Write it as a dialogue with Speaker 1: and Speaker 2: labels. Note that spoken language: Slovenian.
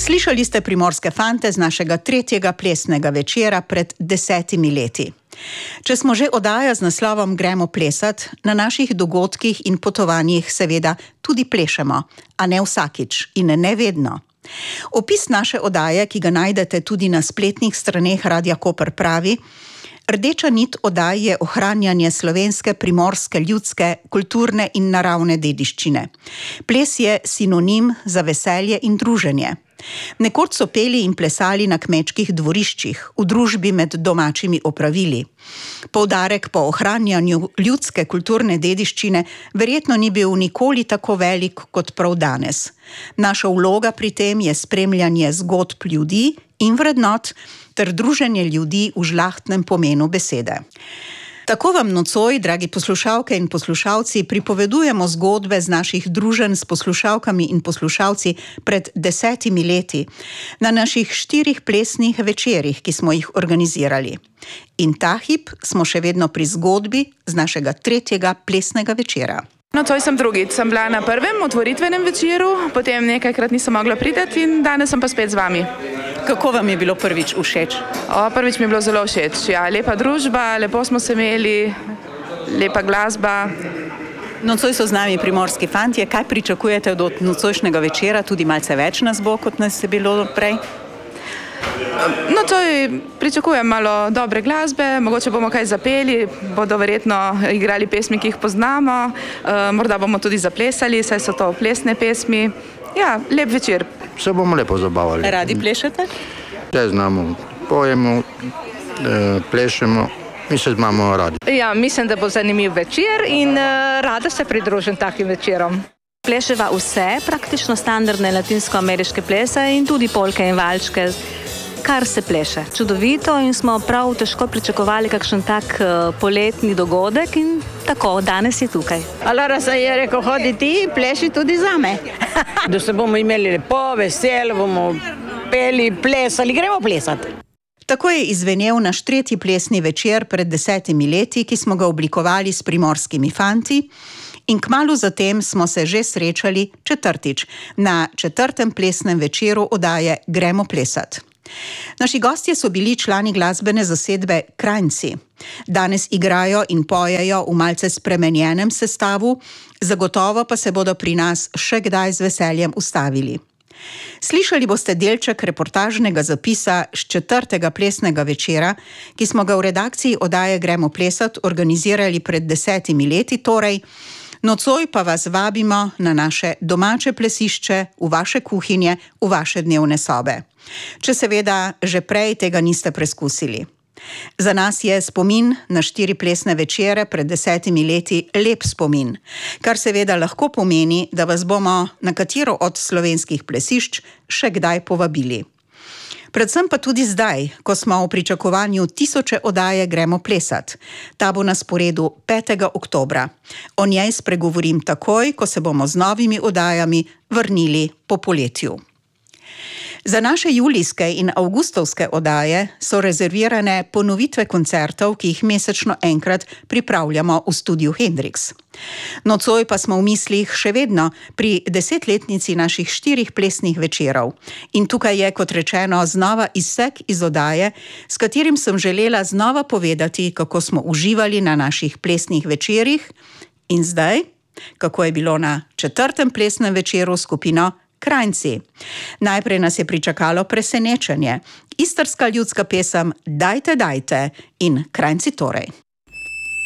Speaker 1: Slišali ste Primorske fante z našega 3. plesnega večera pred 10 leti. Če smo že oddaja z naslovom Gremo plesat, na naših dogodkih in potovanjih seveda tudi plešemo, a ne vsakič in ne vedno. Opis naše oddaje, ki ga najdete tudi na spletnih straneh Radia Koper, pravi: rdeča nit oddaj je ohranjanje slovenske, primorske, ljudske, kulturne in naravne dediščine. Ples je sinonim za veselje in druženje. Nekoč so peli in plesali na kmečkih dvoriščih, v družbi med domačimi opravili. Poudarek po ohranjanju ljudske kulturne dediščine verjetno ni bil nikoli tako velik kot prav danes. Naša vloga pri tem je spremljanje zgodb ljudi in vrednot ter druženje ljudi v žlahtnem pomenu besede. Tako vam nocoj, dragi poslušalke in poslušalci, pripovedujemo zgodbe z naših druženj s poslušalkami in poslušalci pred 10 leti na naših 4 plesnih večerih, ki smo jih organizirali. In ta hip smo še vedno pri zgodbi z našega 3. plesnega večera.
Speaker 2: Nocoj sem drugič, sem bila na prvem otvoritvenem večeru, potem nekajkrat nisem mogla priti in danes sem pa spet z vami.
Speaker 1: Kako vam je bilo prvič všeč?
Speaker 2: Prvič mi je bilo zelo všeč. Ja, lepa družba, lepo smo se imeli, lepa glasba.
Speaker 1: Nocoj so z nami Primorski fantje. Kaj pričakujete od nocojšnjega večera? Tudi malce več nas bo, kot nas je bilo prej?
Speaker 2: Nocoj pričakujem malo dobre glasbe, mogoče bomo kaj zapeli, bodo verjetno igrali pesmi, ki jih poznamo, morda bomo tudi zaplesali, saj so to plesne pesmi. Ja, lep večer.
Speaker 3: Se bomo lepo zabavali.
Speaker 1: Radi plešete?
Speaker 3: Te znamo, pojemo, plešemo, mi se imamo radi.
Speaker 4: Ja, mislim, da bo zanimiv večer in rada se pridružim takim večerom. Pleševa vse, praktično standardne latinsko-ameriške plese in tudi polke in valčke, kar se pleše. Čudovito in smo prav težko pričakovali kakšen tak poletni dogodek in tako, danes je tukaj.
Speaker 5: Allora se je rekel, hodi ti, pleši tudi zame. Da se bomo imeli lepo, vesel, bomo peli, plesali, gremo plesati.
Speaker 1: Tako je izvenel naš 3. plesni večer pred 10 leti, ki smo ga oblikovali s primorskimi fanti, in kmalu zatem smo se že srečali 4. na 4. plesnem večeru oddaje Gremo plesat. Naši gostje so bili člani glasbene zasedbe Krajnci. Danes igrajo in pojejo v malce spremenjenem sestavu, zagotovo pa se bodo pri nas še kdaj z veseljem ustavili. Slišali boste delček reportažnega zapisa z 4. plesnega večera, ki smo ga v redakciji oddaje Gremo plesat organizirali pred 10 leti, torej nocoj pa vas vabimo na naše domače plesišče, v vaše kuhinje, v vaše dnevne sobe. Če seveda že prej tega niste preskusili. Za nas je spomin na 4 plesne večere pred 10 leti lep spomin, kar seveda lahko pomeni, da vas bomo na katero od slovenskih plesišč še kdaj povabili. Predvsem pa tudi zdaj, ko smo v pričakovanju 1000 oddaje Gremo plesat. Ta bo na sporedu 5. oktobra. O njej spregovorim takoj, ko se bomo z novimi oddajami vrnili po poletju. Za naše julijske in avgustovske oddaje so rezervirane ponovitve koncertov, ki jih mesečno enkrat pripravljamo v studiu Hendrix. Nocoj pa smo v mislih še vedno pri 10-letnici naših 4 plesnih večerov. In tukaj je, kot rečeno, znova izsek iz oddaje, s katerim sem želela znova povedati, kako smo uživali na naših plesnih večerih in zdaj, kako je bilo na 4. plesnem večeru skupino Krajnci. Najprej nas je pričakalo presenečenje. Istrska ljudska pesem Dajte, dajte in Krajnci torej.